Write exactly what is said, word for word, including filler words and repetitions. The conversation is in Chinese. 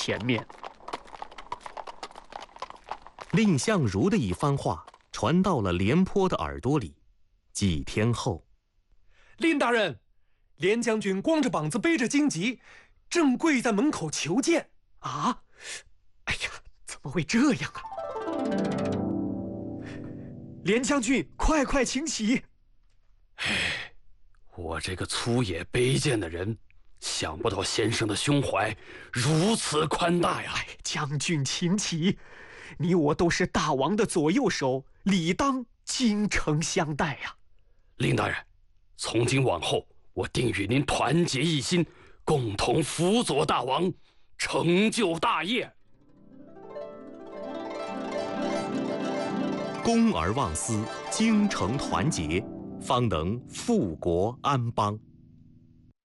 前面。 蔺相如的一番话传到了廉颇的耳朵里。几天后， 蔺大人，廉将军光着膀子背着荆棘，正跪在门口求见。 啊！哎呀，怎么会这样啊？廉将军，快快请起！ 唉，我这个粗野卑贱的人，想不到先生的胸怀如此宽大呀！ 哎，将军请起，你我都是大王的左右手，理当精诚相待呀。 蔺大人，从今往后，我定与您团结一心，共同辅佐大王，成就大业。 公而忘私，精诚团结，方能富国安邦。